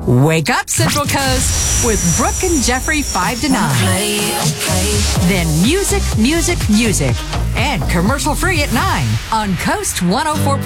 Wake up, Central Coast, with Brooke and Jeffrey 5 to 9. Then music, music, music. And commercial free at 9 on Coast 104.